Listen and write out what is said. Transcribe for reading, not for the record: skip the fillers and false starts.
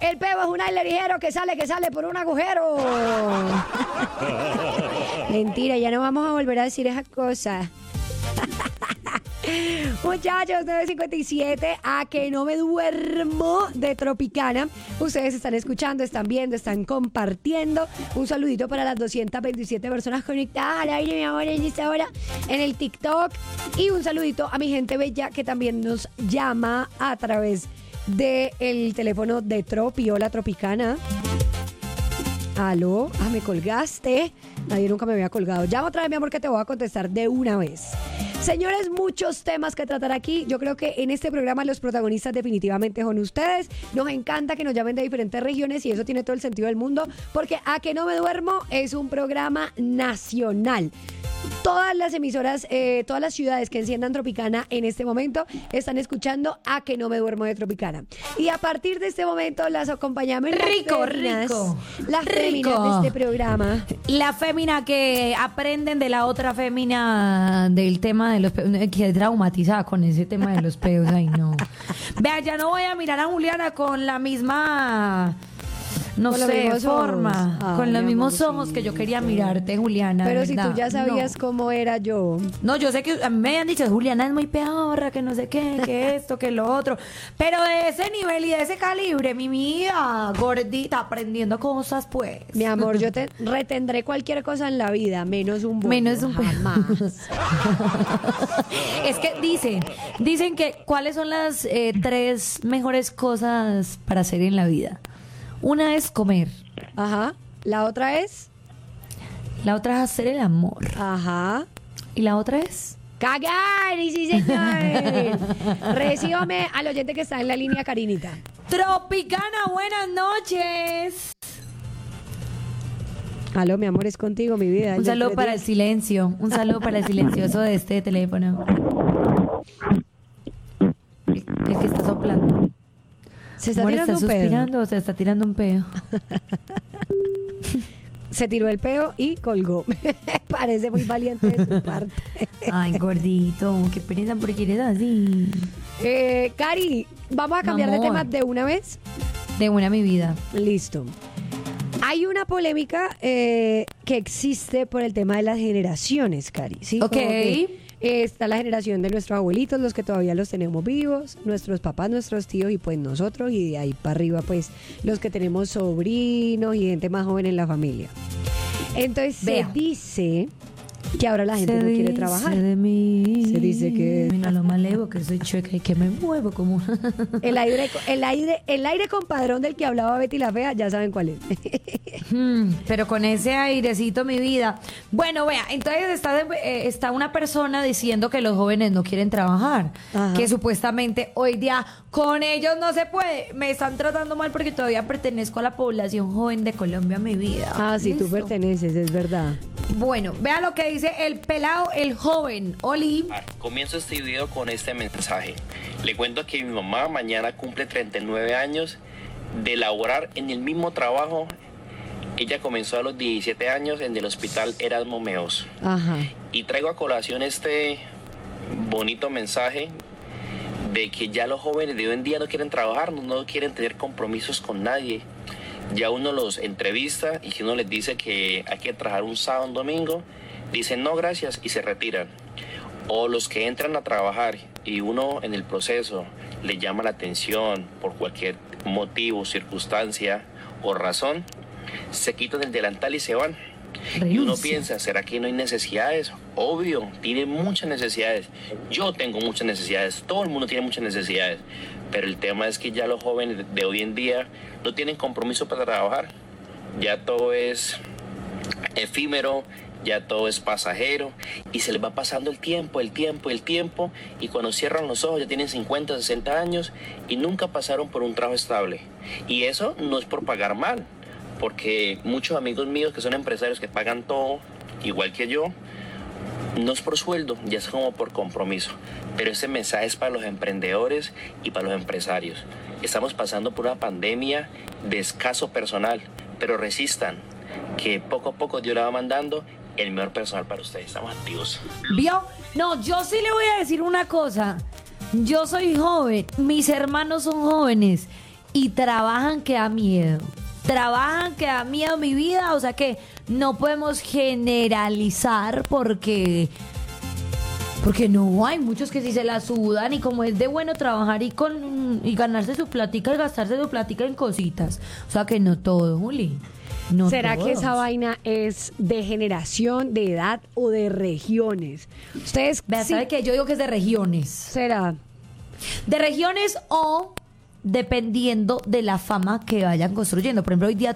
El peo es un aire ligero que sale por un agujero. Mentira, ya no vamos a volver a decir esas cosas. Muchachos, 9:57, a que no me duermo de Tropicana. Ustedes están escuchando, están viendo, están compartiendo. Un saludito para las 227 personas conectadas al aire, mi amor, en esta hora en el TikTok. Y un saludito a mi gente bella que también nos llama a través del teléfono de Tropi. Hola, Tropicana. Aló, me colgaste. Nadie nunca me había colgado. Llama otra vez, mi amor, que te voy a contestar de una vez. Señores, muchos temas que tratar aquí. Yo creo que en este programa los protagonistas definitivamente son ustedes. Nos encanta que nos llamen de diferentes regiones y eso tiene todo el sentido del mundo, porque A que no me duermo es un programa nacional. Todas las emisoras, todas las ciudades que enciendan Tropicana en este momento están escuchando A que no me duermo de Tropicana. Y a partir de este momento las acompañamos las féminas de este programa. La fémina que aprenden de la otra fémina del tema de los peos. Que traumatizada con ese tema de los peos. Ay, no. Vea, ya no voy a mirar a Juliana con la misma... No sé, forma, con los mismos ojos que yo quería mirarte, Juliana. Pero si tú ya sabías cómo era yo. No, yo sé que a mí me habían dicho, Juliana es muy peorra, que no sé qué, que esto, que lo otro. Pero de ese nivel y de ese calibre, mi vida, gordita, aprendiendo cosas, pues. Mi amor, yo te retendré cualquier cosa en la vida, menos un bollo. Menos un jamás. Es que dicen que cuáles son las 3 mejores cosas para hacer en la vida. Una es comer. Ajá. La otra es... La otra es hacer el amor. Ajá. Y la otra es... ¡cagar! ¡Y sí, señor! Recíbame al oyente que está en la línea, Karinita. Tropicana, buenas noches. Aló, mi amor, es contigo, mi vida. Un saludo para el silencio. Un saludo para el silencioso de este teléfono. El que está soplando. ¿Se está tirando un pedo? ¿Suspirando o se está tirando un peo? Se tiró el peo y colgó. Parece muy valiente de su parte. Ay, gordito, qué pereza porque eres así. Cari, vamos a cambiar de tema de una vez. De una, mi vida. Listo. Hay una polémica que existe por el tema de las generaciones, Cari. ¿Sí? Ok. Está la generación de nuestros abuelitos, los que todavía los tenemos vivos, nuestros papás, nuestros tíos y pues nosotros, y de ahí para arriba pues los que tenemos sobrinos y gente más joven en la familia. Entonces se dice que ahora la gente no quiere trabajar. De mí. Se dice que... Mira lo malevo que soy chueca y que me muevo como... El aire compadrón del que hablaba Betty la Fea, ya saben cuál es. Pero con ese airecito, mi vida. Bueno, vea, entonces está una persona diciendo que los jóvenes no quieren trabajar. Ajá. Que supuestamente hoy día con ellos no se puede. Me están tratando mal porque todavía pertenezco a la población joven de Colombia, mi vida. Ah, sí, tú perteneces, es verdad. Bueno, vea lo que dice el pelado, el joven. Oli. Comienzo este video con este mensaje. Le cuento que mi mamá mañana cumple 39 años de laborar en el mismo trabajo. Ella comenzó a los 17 años en el hospital Erasmo Meos. Ajá. Y traigo a colación este bonito mensaje de que ya los jóvenes de hoy en día no quieren trabajar, no quieren tener compromisos con nadie. Ya uno los entrevista y si uno les dice que hay que trabajar un sábado, un domingo, dicen no gracias y se retiran. O los que entran a trabajar y uno en el proceso le llama la atención por cualquier motivo, circunstancia o razón, se quitan el delantal y se van. Y uno piensa, ¿será que no hay necesidades? Obvio, tiene muchas necesidades. Yo tengo muchas necesidades, todo el mundo tiene muchas necesidades. Pero el tema es que ya los jóvenes de hoy en día no tienen compromiso para trabajar. Ya todo es efímero, ya todo es pasajero y se les va pasando el tiempo y cuando cierran los ojos ya tienen 50, 60 años y nunca pasaron por un trabajo estable. Y eso no es por pagar mal, porque muchos amigos míos que son empresarios que pagan todo, igual que yo, no es por sueldo, ya es como por compromiso. Pero ese mensaje es para los emprendedores y para los empresarios. Estamos pasando por una pandemia de escaso personal, pero resistan, que poco a poco Dios le va mandando el mejor personal para ustedes. Estamos activos. ¿Vio? No, yo sí le voy a decir una cosa. Yo soy joven, mis hermanos son jóvenes y trabajan que da miedo. Trabajan que da miedo mi vida, o sea que no podemos generalizar porque no, hay muchos que sí se la sudan y como es de bueno trabajar y ganarse su platica y gastarse su platica en cositas. O sea que no todo, Juli. No ¿Será todos. que esa vaina es de generación, de edad o de regiones? Ustedes Vea, sí, ¿sabe qué? Yo digo que es de regiones. será. De regiones o dependiendo de la fama que vayan construyendo. Por ejemplo, hoy día